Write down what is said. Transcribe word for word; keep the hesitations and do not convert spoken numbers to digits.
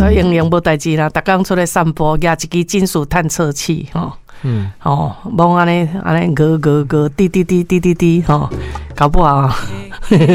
都营营无代志啦，逐工出来散步，举一支金属探测器吼。嗯，哦，摸安尼安尼，咯咯咯，滴滴滴滴滴滴，吼，搞不好。